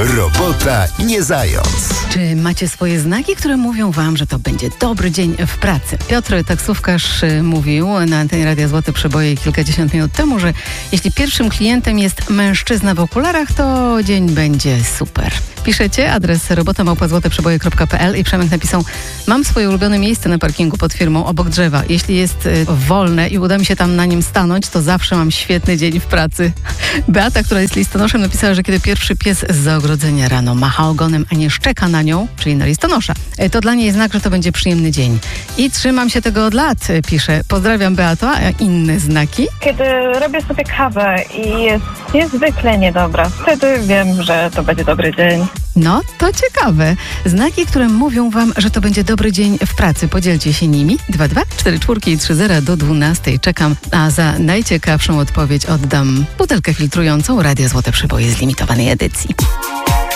Robota nie zając. Czy macie swoje znaki, które mówią wam, że to będzie dobry dzień w pracy? Piotr, taksówkarz, mówił na antenie Radia Złote Przeboje kilkadziesiąt minut temu, że jeśli pierwszym klientem jest mężczyzna w okularach, to dzień będzie super. Piszecie adres robota@złoteprzeboje.pl i Przemek napisał: mam swoje ulubione miejsce na parkingu pod firmą obok drzewa. Jeśli jest wolne i uda mi się tam na nim stanąć, to zawsze mam świetny dzień w pracy. Beata, która jest listonoszem, napisała, że kiedy pierwszy pies z ogrodzenia rano macha ogonem, a nie szczeka na nią, czyli na listonosza, to dla niej znak, że to będzie przyjemny dzień. I trzymam się tego od lat, pisze. Pozdrawiam, Beato. A inne znaki? Kiedy robię sobie kawę i jest niezwykle niedobra, wtedy wiem, że to będzie dobry dzień. No, to ciekawe. Znaki, które mówią wam, że to będzie dobry dzień w pracy. Podzielcie się nimi. 2244 do 12. Czekam, a za najciekawszą odpowiedź oddam butelkę filtrującą Radia Złote Przeboje z limitowanej edycji.